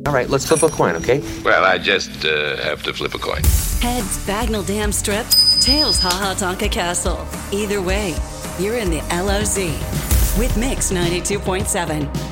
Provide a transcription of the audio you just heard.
All right, let's flip a coin, okay? Well, I just have to flip a coin. Heads Bagnall Dam Strip, tails Ha Ha Tonka Castle. Either way, you're in the LOZ with Mix 92.7.